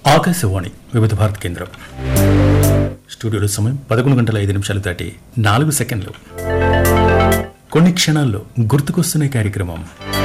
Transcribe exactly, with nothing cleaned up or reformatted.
ఆకాశవాణి వివిధ భారత కేంద్రం స్టూడియోలో సమయం పదకొండు గంటల ఐదు నిమిషాలు దాటి నాలుగు సెకండ్లు. కొన్ని క్షణాల్లో గుర్తుకొస్తున్న కార్యక్రమం